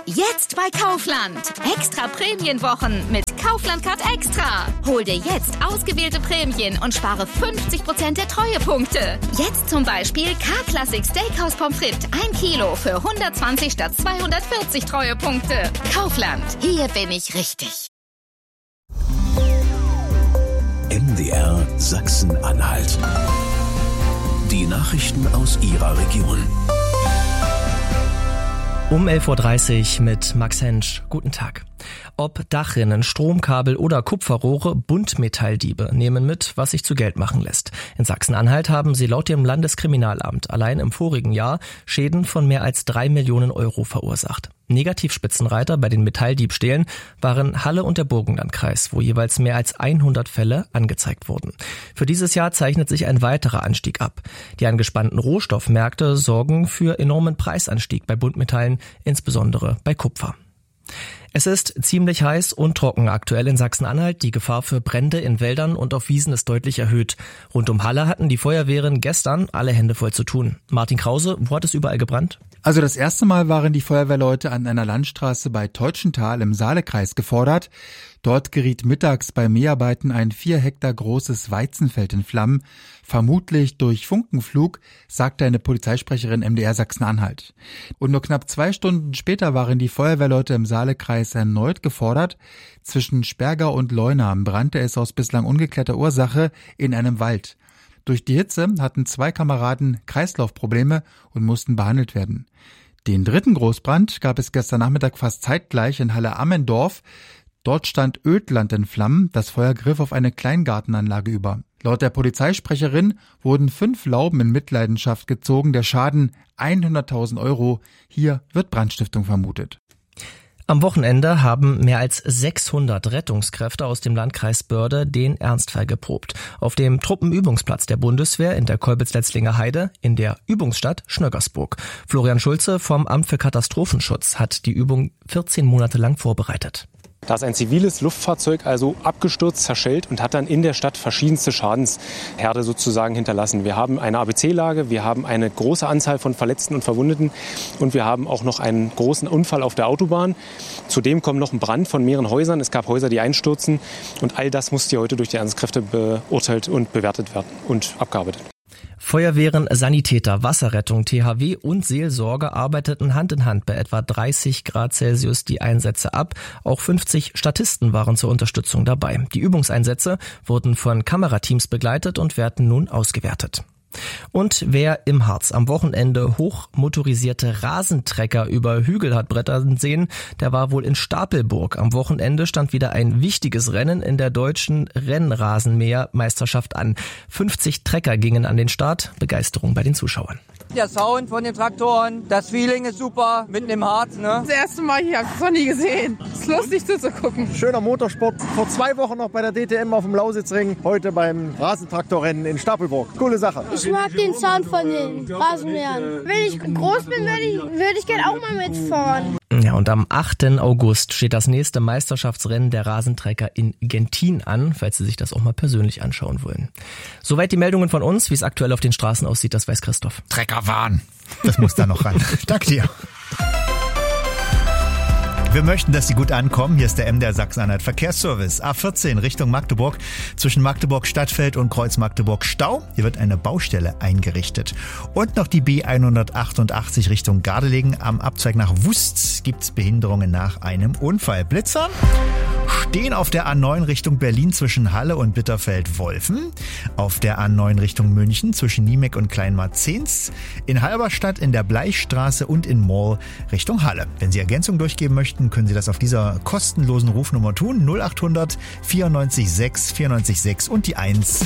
Jetzt bei Kaufland. Extra Prämienwochen mit Kaufland Card Extra. Hol dir jetzt ausgewählte Prämien und spare 50% der Treuepunkte. Jetzt zum Beispiel K-Classic Steakhouse Pommes frites 1 Kilo für 120 statt 240 Treuepunkte. Kaufland. Hier bin ich richtig. MDR Sachsen-Anhalt. Die Nachrichten aus Ihrer Region. Um 11.30 Uhr mit Max Hensch. Guten Tag. Ob Dachrinnen, Stromkabel oder Kupferrohre, Buntmetalldiebe nehmen mit, was sich zu Geld machen lässt. In Sachsen-Anhalt haben sie laut dem Landeskriminalamt allein im vorigen Jahr Schäden von mehr als 3 Millionen Euro verursacht. Negativspitzenreiter bei den Metalldiebstählen waren Halle und der Burgenlandkreis, wo jeweils mehr als 100 Fälle angezeigt wurden. Für dieses Jahr zeichnet sich ein weiterer Anstieg ab. Die angespannten Rohstoffmärkte sorgen für enormen Preisanstieg bei Buntmetallen, insbesondere bei Kupfer. Es ist ziemlich heiß und trocken aktuell in Sachsen-Anhalt. Die Gefahr für Brände in Wäldern und auf Wiesen ist deutlich erhöht. Rund um Halle hatten die Feuerwehren gestern alle Hände voll zu tun. Martin Krause, wo hat es überall gebrannt? Also das erste Mal waren die Feuerwehrleute an einer Landstraße bei Teutschenthal im Saalekreis gefordert. Dort geriet mittags bei Mäharbeiten ein 4 Hektar großes Weizenfeld in Flammen, vermutlich durch Funkenflug, sagte eine Polizeisprecherin MDR Sachsen-Anhalt. Und nur knapp 2 Stunden später waren die Feuerwehrleute im Saalekreis erneut gefordert. Zwischen Sperger und Leuna brannte es aus bislang ungeklärter Ursache in einem Wald. Durch die Hitze hatten 2 Kameraden Kreislaufprobleme und mussten behandelt werden. Den dritten Großbrand gab es gestern Nachmittag fast zeitgleich in Halle-Ammendorf. Dort stand Ödland in Flammen, das Feuer griff auf eine Kleingartenanlage über. Laut der Polizeisprecherin wurden 5 Lauben in Mitleidenschaft gezogen, der Schaden 100.000 Euro. Hier wird Brandstiftung vermutet. Am Wochenende haben mehr als 600 Rettungskräfte aus dem Landkreis Börde den Ernstfall geprobt. Auf dem Truppenübungsplatz der Bundeswehr in der Kolbitz-Letzlinger Heide in der Übungsstadt Schnöggersburg. Florian Schulze vom Amt für Katastrophenschutz hat die Übung 14 Monate lang vorbereitet. Da ist ein ziviles Luftfahrzeug also abgestürzt, zerschellt und hat dann in der Stadt verschiedenste Schadensherde sozusagen hinterlassen. Wir haben eine ABC-Lage, wir haben eine große Anzahl von Verletzten und Verwundeten und wir haben auch noch einen großen Unfall auf der Autobahn. Zudem kommt noch ein Brand von mehreren Häusern. Es gab Häuser, die einstürzen und all das musste heute durch die Einsatzkräfte beurteilt und bewertet werden und abgearbeitet. Feuerwehren, Sanitäter, Wasserrettung, THW und Seelsorge arbeiteten Hand in Hand bei etwa 30 Grad Celsius die Einsätze ab. Auch 50 Statisten waren zur Unterstützung dabei. Die Übungseinsätze wurden von Kamerateams begleitet und werden nun ausgewertet. Und wer im Harz am Wochenende hochmotorisierte Rasentrecker über Hügel hat brettern sehen, der war wohl in Stapelburg. Am Wochenende stand wieder ein wichtiges Rennen in der deutschen Rennrasenmähermeisterschaft an. 50 Trecker gingen an den Start. Begeisterung bei den Zuschauern. Der Sound von den Traktoren, das Feeling ist super, mitten im Harz, ne? Das erste Mal hier, hab's noch nie gesehen. Ist lustig zuzugucken. Schöner Motorsport. Vor 2 Wochen noch bei der DTM auf dem Lausitzring, heute beim Rasentraktorrennen in Stapelburg. Coole Sache. Ich mag den Sound von den Rasenmähern. Wenn ich groß bin, würde ich gerne auch mal mitfahren. Ja, und am 8. August steht das nächste Meisterschaftsrennen der Rasentrecker in Gentin an, falls Sie sich das auch mal persönlich anschauen wollen. Soweit die Meldungen von uns. Wie es aktuell auf den Straßen aussieht, das weiß Christoph. Treckerwahn. Das muss da noch ran. Danke dir. Wir möchten, dass Sie gut ankommen. Hier ist der MDR Sachsen-Anhalt Verkehrsservice. A14 Richtung Magdeburg. Zwischen Magdeburg-Stadtfeld und Kreuz Magdeburg Stau. Hier wird eine Baustelle eingerichtet. Und noch die B188 Richtung Gardelegen. Am Abzweig nach Wust gibt es Behinderungen nach einem Unfall. Blitzern stehen auf der A9 Richtung Berlin zwischen Halle und Bitterfeld-Wolfen. Auf der A9 Richtung München zwischen Niemek und Kleinmarzens. In Halberstadt, in der Bleichstraße und in Moll Richtung Halle. Wenn Sie Ergänzung durchgeben möchten, können Sie das auf dieser kostenlosen Rufnummer tun. 0800 94 6 94 6 und die 1.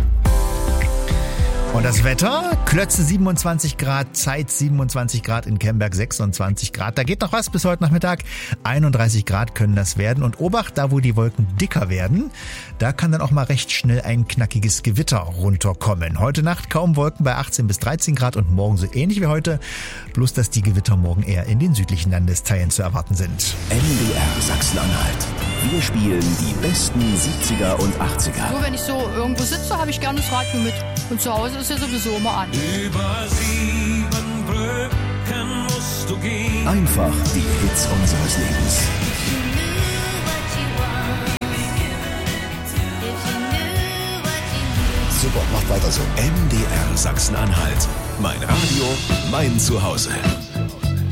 Und das Wetter, Klötze 27 Grad, Zeit 27 Grad, in Kemberg 26 Grad. Da geht noch was bis heute Nachmittag. 31 Grad können das werden. Und Obacht, da wo die Wolken dicker werden, da kann dann auch mal recht schnell ein knackiges Gewitter runterkommen. Heute Nacht kaum Wolken bei 18 bis 13 Grad und morgen so ähnlich wie heute. Bloß, dass die Gewitter morgen eher in den südlichen Landesteilen zu erwarten sind. MDR Sachsen-Anhalt. Wir spielen die besten 70er und 80er. Nur wenn ich so irgendwo sitze, habe ich gerne das Radio mit. Und zu Hause ist ja sowieso immer an. Über 7 Brücken musst du Einfach die Hits unseres Lebens. Super, macht weiter so. MDR Sachsen-Anhalt. Mein Radio, mein Zuhause.